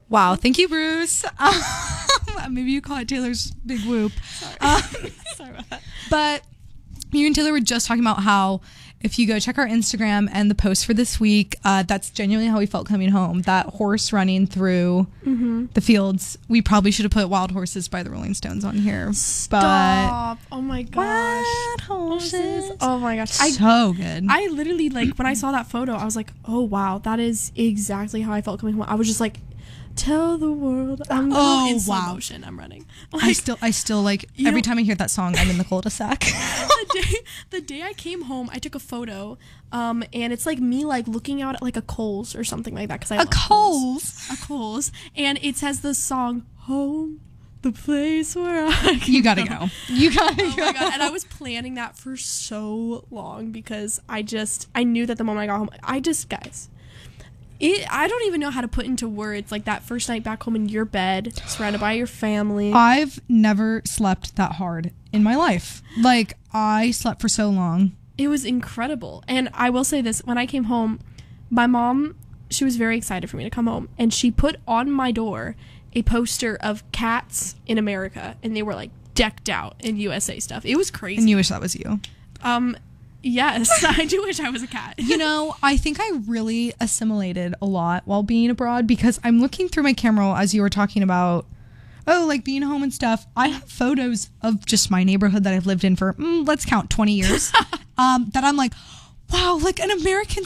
Wow, thank you, Bruce. Maybe you call it Taylor's big whoop. Sorry. Sorry about that. But me and Taylor were just talking about how if you go check our Instagram and the post for this week, that's genuinely how we felt coming home. That horse running through the fields. We probably should have put Wild Horses by the Rolling Stones on here. Stop. Oh my gosh. Wild Horses. Oh my gosh. So good. I literally, like, when I saw that photo, I was like, oh wow, that is exactly how I felt coming home. I was just like, tell the world I'm going in slow motion. I'm running. Like, I still like every time I hear that song, I'm in the cul-de-sac. the day I came home, I took a photo, and it's like me like looking out at like a Kohl's or something like that, because I love Kohl's, and it says the song "Home, the place where I can You gotta go. You gotta go. Oh my god! And I was planning that for so long because I knew that the moment I got home, guys. I don't even know how to put into words like that first night back home in your bed, surrounded by your family. I've never slept that hard in my life. Like, I slept for so long. It was incredible. And I will say this, when I came home, my mom, she was very excited for me to come home, and she put on my door a poster of cats in America, and they were like decked out in USA stuff. It was crazy. And you wish that was you. Yes, I do wish I was a cat. You know, I think I really assimilated a lot while being abroad, because I'm looking through my camera roll as you were talking about, like being home and stuff. I have photos of just my neighborhood that I've lived in for, let's count 20 years, that I'm like, wow, like an American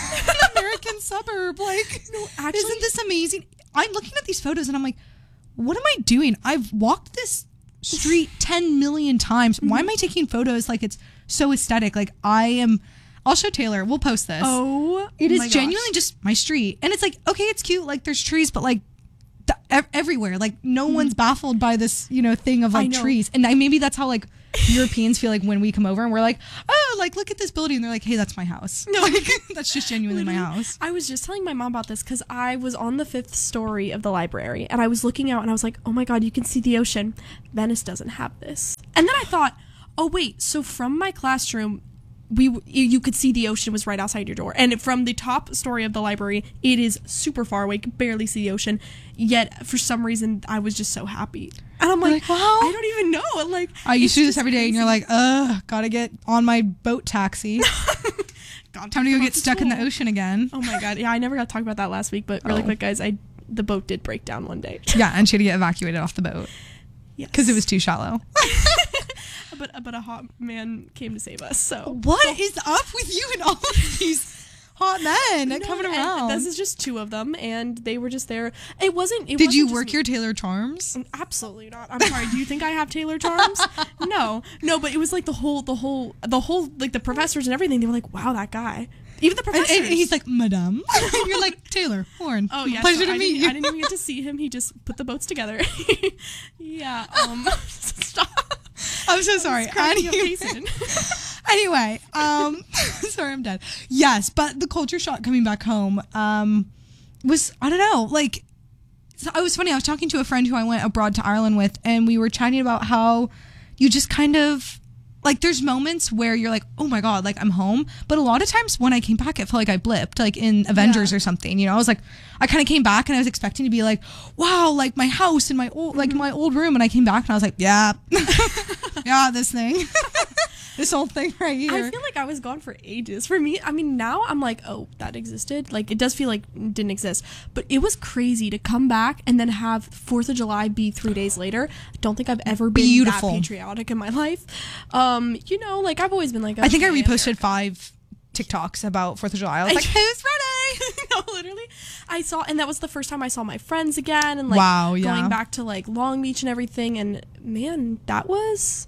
suburb. Like, no, actually, isn't this amazing? I'm looking at these photos and I'm like, what am I doing? I've walked this street 10 million times. Why am I taking photos like it's so aesthetic? Like, I'll show Taylor. We'll post this. Oh, it is genuinely just my street. And it's like, okay, it's cute. Like, there's trees, but like everywhere. Like, no one's baffled by this, thing of like trees. And maybe that's how like Europeans feel like when we come over and we're like, oh, like, look at this building. And they're like, hey, that's my house. No, like, that's just genuinely my house. I was just telling my mom about this because I was on the 5th story of the library and I was looking out and I was like, oh my God, you can see the ocean. Venice doesn't have this. And then I thought, oh wait, so from my classroom, you could see the ocean was right outside your door, and from the top story of the library, it is super far away, could barely see the ocean. Yet for some reason, I was just so happy, and I'm like, wow, I don't even know. Like, I used to do this every day, and you're like, gotta get on my boat taxi. Time to go get stuck in the ocean again. Oh my God, yeah, I never got to talk about that last week, but really quick, guys, the boat did break down one day. Yeah, and she had to get evacuated off the boat. Yes, because it was too shallow. But a hot man came to save us. So what is up with you and all of these hot men coming around? This is just 2 of them, and they were just there. Did you work your Taylor charms? Absolutely not. I'm sorry. Do you think I have Taylor charms? No. But it was like the whole like the professors and everything. They were like, wow, that guy. Even the professors. And he's like, Madame. And you're like, Taylor Horn. Oh yeah. Pleasure to meet you. I didn't even get to see him. He just put the boats together. Yeah. Stop. I'm so sorry. Anyway, sorry, I'm dead. Yes, but the culture shock coming back home was, I don't know, like, so it was funny. I was talking to a friend who I went abroad to Ireland with, and we were chatting about how you just kind of, like, there's moments where you're like, oh my God, like, I'm home. But a lot of times when I came back, it felt like I blipped, like in Avengers or something. I was like, I kind of came back and I was expecting to be like, wow, like my house and my old, like my old room. And I came back and I was like, yeah, yeah, this thing, this whole thing right here. I feel like I was gone for ages. For me, I mean, now I'm like, oh, that existed. Like, it does feel like it didn't exist. But it was crazy to come back and then have 4th of July be 3 days later. I don't think I've ever been that patriotic in my life. Like, I've always been like, I think I reposted 5 TikToks about 4th of July. I was like, who's ready? No, literally. I saw, and that was the first time I saw my friends again, and like going back to like Long Beach and everything. And man, that was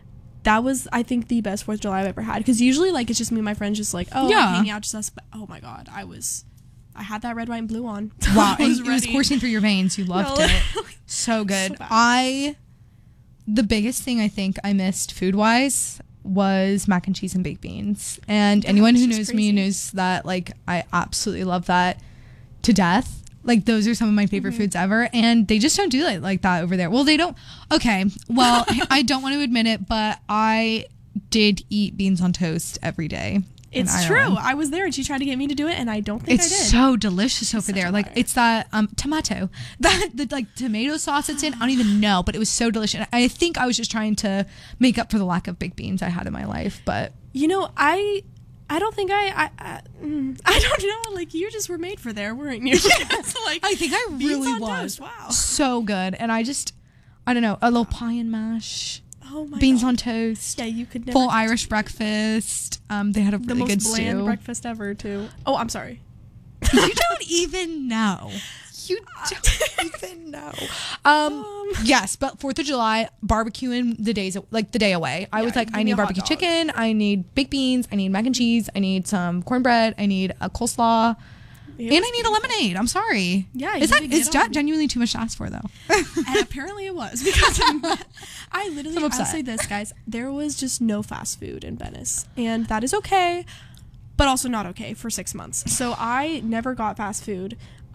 I think the best 4th of July I've ever had, because usually like it's just me and my friends just like hanging out, just us. But oh my God, I had that red, white, and blue on. Wow, it was coursing through your veins. You loved it. So good. So the biggest thing I think I missed food wise was mac and cheese and baked beans. And anyone who knows me knows that like I absolutely love that to death. Like, those are some of my favorite foods ever, and they just don't do it like that over there. Well, they don't. Okay, well, I don't want to admit it, but I did eat beans on toast every day It's true. I was there and she tried to get me to do it and I don't think I did. It's so delicious over there. Like liar. it's that tomato, the like tomato sauce it's in. I don't even know, but it was so delicious. I think I was just trying to make up for the lack of baked beans I had in my life. But you know, I don't think I don't know. Like you just were made for there, weren't you? Like I think I really on was. toast. Wow. So good. And I don't know, a little pie and mash. Oh my Beans God. on toast. Yeah, you could never Full Irish breakfast. They had a the really good most bland stew. breakfast ever too. Oh, I'm sorry. You don't even know. You don't even know. Yes, but 4th of July, barbecuing the day away. I was like, give I me need a hot barbecue dog. chicken, I need baked beans, I need mac and cheese, I need some cornbread, I need a coleslaw, and I need a lemonade. I'm sorry. Yeah, is you did is get that on. genuinely too much to ask for though? And apparently it was because I literally, I'm I'll upset. say this, guys, there was just no fast food in Venice, and that is okay, but also not okay for 6 months. So I never got fast food.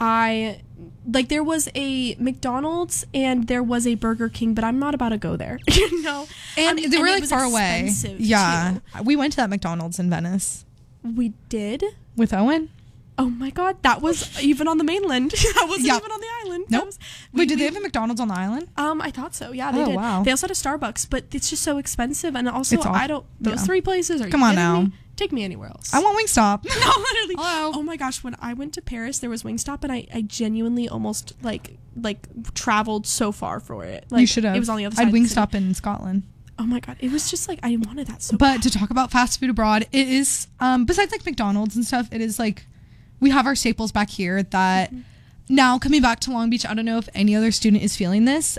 There was a McDonald's and there was a Burger King, but I'm not about to go there, you know. And they were it like was far away. expensive, Yeah, too. we went to that McDonald's in Venice We did. with Owen. Oh my God, that was even on the mainland. That wasn't Yeah. even on the island. Nope. That was, Wait, did they have a McDonald's on the island? I thought so. Yeah, they Oh, did. wow. They also had a Starbucks, but it's just so expensive, and also It's I don't. Those yeah. 3 places are. Come you on kidding now. me? Take me anywhere else. I want Wingstop. No, literally. Hello. Oh my gosh, when I went to Paris, there was Wingstop, and I genuinely almost like traveled so far for it. Like, You should have. It was on the other I side. had of the city. Wingstop in Scotland. Oh my God, it was just like I wanted that so. But to talk about fast food abroad, it is besides like McDonald's and stuff, it is like we have our staples back here that now coming back to Long Beach, I don't know if any other student is feeling this.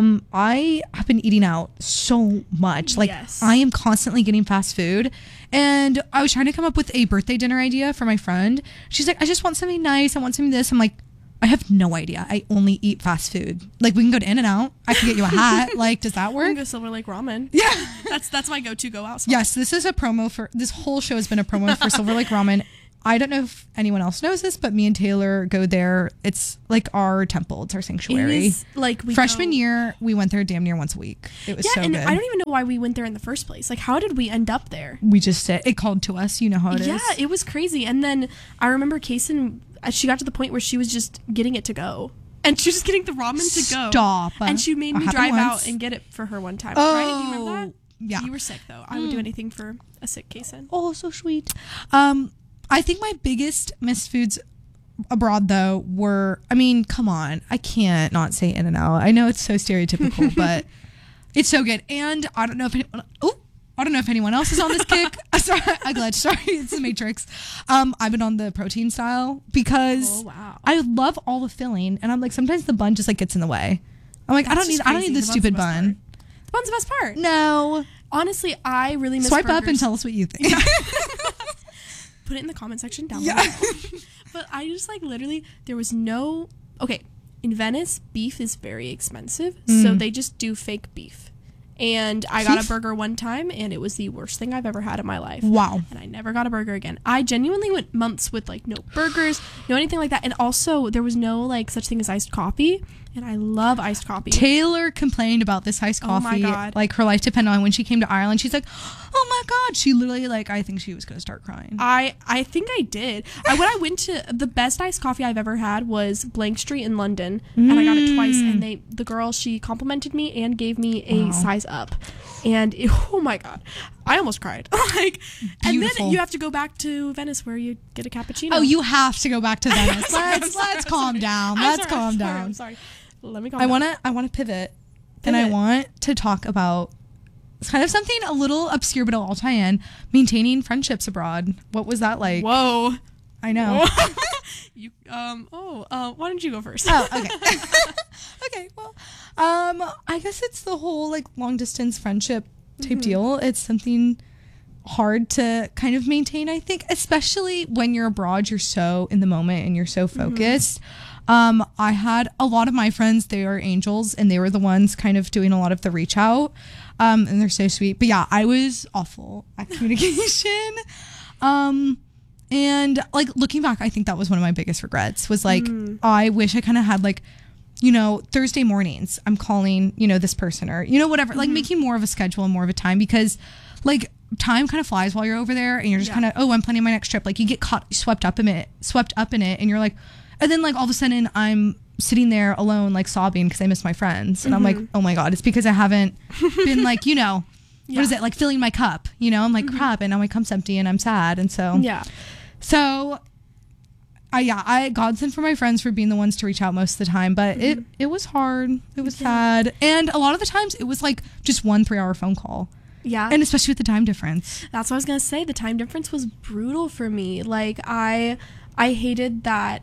I have been eating out so much. Like Yes. I am constantly getting fast food. And I was trying to come up with a birthday dinner idea for my friend. She's like, I just want something nice. I want something this. I'm like, I have no idea. I only eat fast food. Like we can go to In-N-Out. I can get you a hat. Like, does that I work? can go Silver Lake Ramen. Yeah. That's my go-to go out spot. Yes, this is a promo for this whole show has been a promo for Silver Lake Ramen. I don't know if anyone else knows this, but me and Taylor go there. It's like our temple. It's our It sanctuary. is, like we Freshman go- year, we went there damn near once a week. It was Yeah, so and good. I don't even know why we went there in the first place. Like, how did we end up there? We just it called to us. You know how it is. Yeah, it was crazy. And then I remember Kaysen, she got to the point where she was just getting it to go. And she was just getting the ramen to go. Stop. And she made It me happened drive once. out and get it for her one time. Right? Do you remember that? Yeah. You were sick, though. I would do anything for a sick Kaysen. Oh, so sweet. I think my biggest missed foods abroad though were, I mean, come on, I can't not say In-N-Out. I know it's so stereotypical, but it's so good. And I don't know if anyone else is on this kick. Sorry, I glitched. Sorry, it's the Matrix. I've been on the protein style because Oh, wow. I love all the filling, and I'm like sometimes the bun just like gets in the way. I'm like I don't That's need just crazy. the The bun's stupid the best bun. The bun's the best part. No, Honestly, I really miss swipe up and burgers. tell us what you think. Put it in the comment section down Yeah. below. But I just like literally there was no okay, in Venice beef is very expensive, so they just do fake beef. And I got a Beef? burger one time and it was the worst thing I've ever had in my life. Wow. And I never got a burger again. I genuinely went months with like no burgers, no anything like that. And also there was no like such thing as iced coffee. And I love iced coffee. Taylor complained about this iced Oh my coffee. God. Like her life depended on when she came to Ireland. She's like, oh my God. She literally like, I think she was going to start crying. I think I did. When I went to the best iced coffee I've ever had was Blank Street in London, and I got it twice. And the girl, she complimented me and gave me a size up, and oh my God, I almost cried. Like, and Beautiful. then you have to go back to Venice where you get a cappuccino. Oh, you have to go back to Venice. I'm let's sorry, let's I'm calm sorry. down. I'm Let's sorry, calm I'm sorry, down. I'm sorry. Let me calm I down. wanna pivot. And I Pivot. want to talk about it's kind of something a little obscure, but I'll tie in maintaining friendships abroad. What was that like? Whoa. I know. You why don't you go first? Oh, okay. Okay, well, I guess it's the whole like long distance friendship type deal. It's something hard to kind of maintain, I think, especially when you're abroad, you're so in the moment and you're so focused. I had a lot of my friends, they are angels and they were the ones kind of doing a lot of the reach out. And they're so sweet. But yeah, I was awful at communication. And like looking back, I think that was one of my biggest regrets was like, I wish I kind of had like, you know, Thursday mornings, I'm calling, you know, this person or, you know, whatever, like making more of a schedule and more of a time because like time kind of flies while you're over there, and you're just kind of, oh, I'm planning my next trip. Like you get swept up in it, and you're like, and then like all of a sudden I'm sitting there alone, like sobbing because I miss my friends, and I'm like, oh my god, it's because I haven't been like, you know, what is it, like filling my cup, you know? I'm like, crap, and now my cup's empty and I'm sad. And so I God sent for my friends for being the ones to reach out most of the time, but it was hard, it was sad, and a lot of the times it was like just 1 3-hour phone call. Yeah. And especially with the time difference. That's what I was going to say. The time difference was brutal for me. Like, I hated that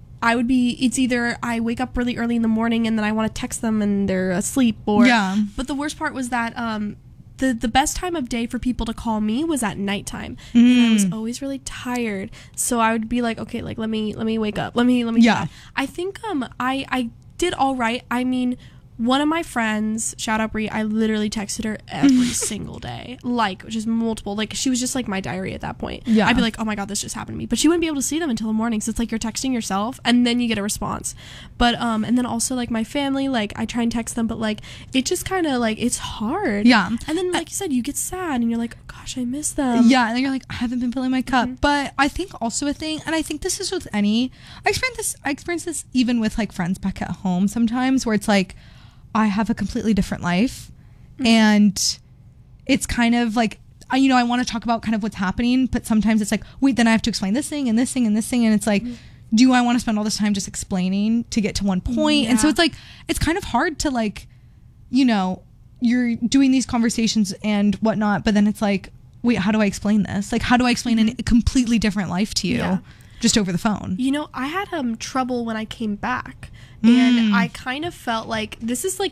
it's either I wake up really early in the morning and then I want to text them and they're asleep, or... Yeah. But the worst part was that the best time of day for people to call me was at nighttime. And I was always really tired. So I would be like, okay, like, let me wake up. Let me yeah. I think I did all right. I mean... One of my friends, shout out Brie, I literally texted her every single day, like just multiple, like she was just like my diary at that point. Yeah. I'd be like, oh my god, this just happened to me, but she wouldn't be able to see them until the morning. So it's like you're texting yourself and then you get a response. But and then also like my family, like I try and text them, but like it just kind of like it's hard. Yeah. And then like you said, you get sad and you're like, oh gosh, I miss them. Yeah. And then you're like, I haven't been filling my cup. But I think also a thing, and I think this is with I experience this even with like friends back at home sometimes, where it's like, I have a completely different life, and it's kind of like, you know, I want to talk about kind of what's happening, but sometimes it's like, wait, then I have to explain this thing and this thing and this thing, and it's like, do I want to spend all this time just explaining to get to one point? And so it's like, it's kind of hard to like, you know, you're doing these conversations and whatnot, but then it's like, wait, how do I explain this? Like, how do I explain a completely different life to you just over the phone? You know, I had trouble when I came back. And I kind of felt like this is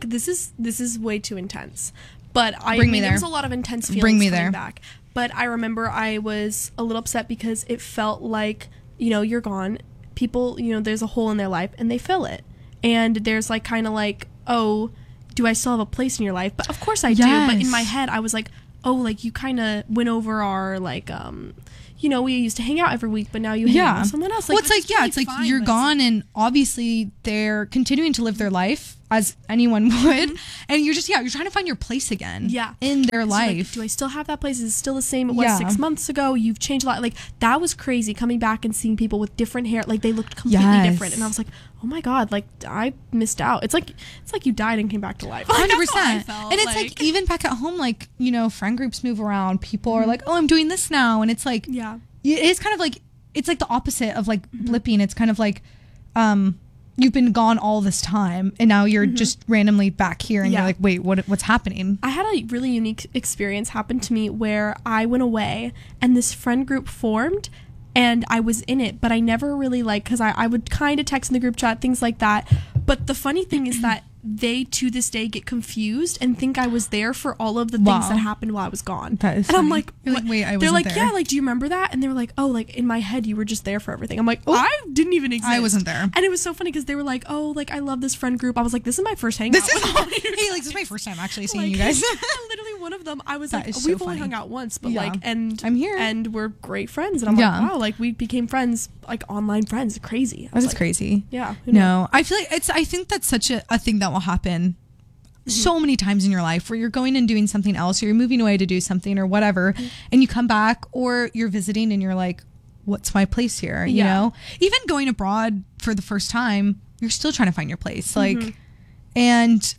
way too intense. But there was a lot of intense feelings coming back. But I remember I was a little upset because it felt like, you know, you're gone. People, you know, there's a hole in their life and they fill it. And there's like kind of like, oh, do I still have a place in your life? But of course I do. But in my head I was like, oh, like you kind of went over our like you know, we used to hang out every week, but now you hang out with someone else. Like, well, it's like, it's like fine, you're gone, and obviously they're continuing to live their life as anyone would, and you're just, you're trying to find your place again in their life. Like, do I still have that place? Is it still the same it was 6 months ago? You've changed a lot. Like, that was crazy, coming back and seeing people with different hair. Like, they looked completely different, and I was like, oh my god, like, I missed out. It's like you died and came back to life. 100%. And it's like, even back at home, like, you know, friend groups move around. People are like, oh, I'm doing this now, and it's like, it's kind of like, it's like the opposite of like blipping. It's kind of like, you've been gone all this time and now you're just randomly back here, and you're like, wait, what's happening? I had a really unique experience happen to me where I went away and this friend group formed and I was in it, but I never really because I would kind of text in the group chat, things like that. But the funny thing is that they to this day get confused and think I was there for all of the things that happened while I was gone. That is funny. I'm like, wait, I wasn't there. They're like, yeah, like, do you remember that? And they were like, oh, like in my head you were just there for everything. I'm like, oh, I didn't even exist. I wasn't there. And it was so funny because they were like, oh, like I love this friend group. I was like, this is my first hangout. This is my first time actually seeing you guys. Literally one of them, I was like, we've only hung out once, but like, and I'm here and we're great friends. And I'm like, wow, like we became friends, like online friends. Crazy. That is crazy. Yeah. No, I feel like I think that's such a thing that will happen so many times in your life, where you're going and doing something else, or you're moving away to do something or whatever, and you come back, or you're visiting and you're like, what's my place here? You know, even going abroad for the first time, you're still trying to find your place. Like, and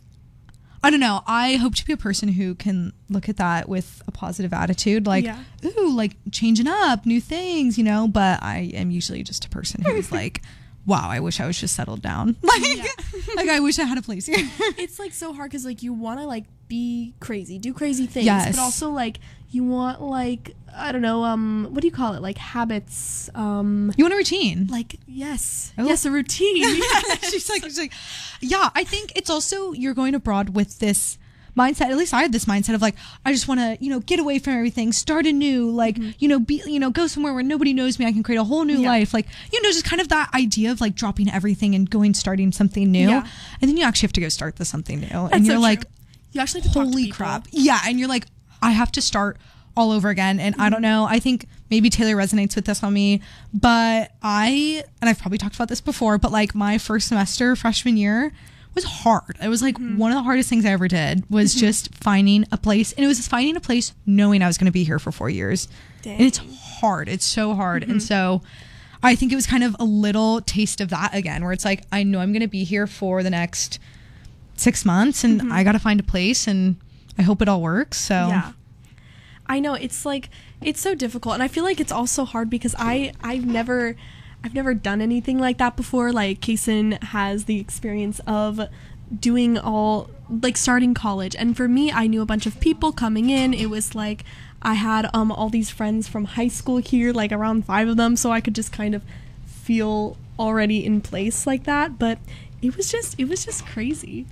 I don't know, I hope to be a person who can look at that with a positive attitude, like, ooh, like changing up, new things, you know, but I am usually just a person who's like, wow, I wish I was just settled down. Like I wish I had a place here. It's like so hard because like you want to like be crazy, do crazy things, but also like you want like, I don't know, what do you call it? Like habits. You want a routine. Like, yes, a routine. She's like, yeah, I think it's also, you're going abroad with this mindset. At least I had this mindset of like, I just want to, you know, get away from everything, start anew, like, you know, be, you know, go somewhere where nobody knows me. I can create a whole new life. Like, you know, just kind of that idea of like dropping everything and starting something new. And then you actually have to go start something new. And you're like, you actually have to holy crap. Yeah. And you're like, I have to start all over again. And I don't know, I think maybe Taylor resonates with this on me, but I've probably talked about this before, but like my first semester freshman year was hard. It was like one of the hardest things I ever did was just finding a place. And it was just finding a place knowing I was going to be here for 4 years. Dang. And it's hard. It's so hard. And so I think it was kind of a little taste of that again, where it's like, I know I'm going to be here for the next 6 months and I got to find a place and I hope it all works. So yeah. I know, it's like, it's so difficult, and I feel like it's also hard because I've never done anything like that before. Like, Kaysen has the experience of doing all, like, starting college, and for me, I knew a bunch of people coming in. It was like I had all these friends from high school here, like around 5 of them, so I could just kind of feel already in place like that. But it was just crazy.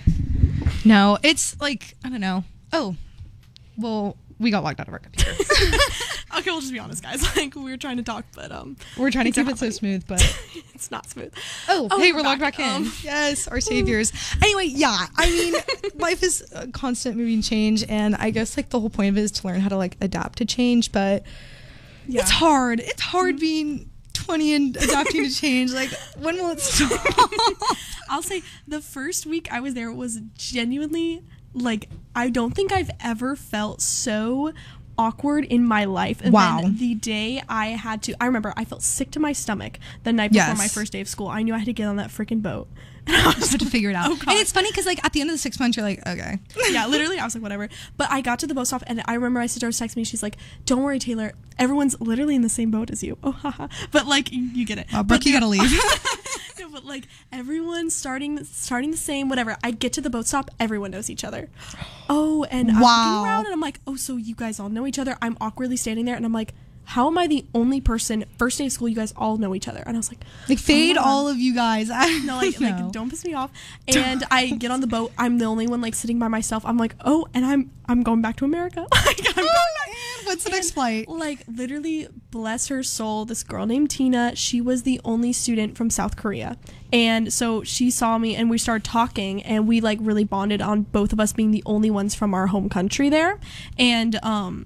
No, it's like, I don't know. Oh, well, we got locked out of our computer. Okay, we'll just be honest, guys. Like, we were trying to talk, but we're trying to keep it so smooth, but it's not smooth. Oh, hey, we're logged back in. Yes, our saviors. Anyway, yeah, I mean, life is a constant moving change, and I guess like the whole point of it is to learn how to like adapt to change, but it's hard. It's hard being 20 and adapting to change. Like, when will it stop? I'll say the first week I was there was genuinely, like, I don't think I've ever felt so awkward in my life. And then the day I remember I felt sick to my stomach the night before my first day of school. I knew I had to get on that freaking boat. And I just had to figure it out. And it's funny because like at the end of the 6 months you're like, okay. Yeah, literally I was like, whatever. But I got to the boat stop and I remember my sister was texting me. She's like, don't worry, Taylor. Everyone's literally in the same boat as you. Oh, haha. But like, you get it. Brooke, you gotta leave. No, but like everyone's starting the same, whatever. I get to the boat stop, everyone knows each other. Oh, and I'm looking around and I'm like, oh, so you guys all know each other. I'm awkwardly standing there and I'm like, how am I the only person, first day of school, you guys all know each other? And I was like fade all of you guys. No, like don't piss me off. And I get on the boat. I'm the only one like sitting by myself. I'm like, oh, and I'm going back to America. Like, I'm going back. What's the next flight? Like, literally, bless her soul, this girl named Tina, she was the only student from South Korea. And so she saw me and we started talking and we like really bonded on both of us being the only ones from our home country there. And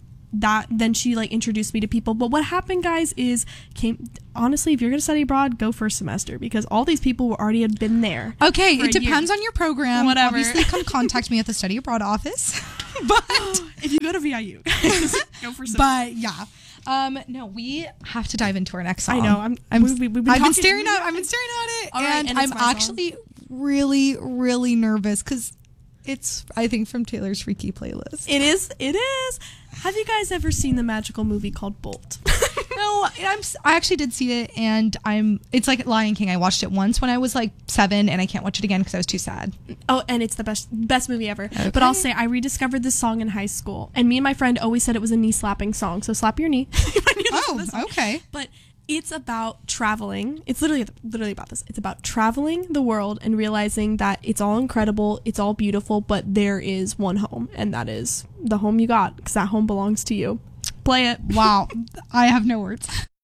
then she like introduced me to people. But what happened, guys, is honestly, if you're gonna study abroad, go first semester because all these people already had been there. Okay, it depends on your program. Whatever. Obviously, come contact me at the study abroad office. But if you go to VIU, guys, go for semester. But yeah. No, we have to dive into our next song. I know. I've been staring at it, and I'm actually really, really nervous because it's, I think, from Taylor's Freaky playlist. It is. Have you guys ever seen the magical movie called Bolt? No, I actually did see it, and it's like Lion King. I watched it once when I was like 7, and I can't watch it again because I was too sad. Oh, and it's the best movie ever. Okay. But I'll say I rediscovered this song in high school, and me and my friend always said it was a knee slapping song. So slap your knee. Oh, okay. But it's about traveling. It's literally about this. It's about traveling the world and realizing that it's all incredible, it's all beautiful, but there is one home, and that is the home you got, because that home belongs to you. Play it. Wow. I have no words.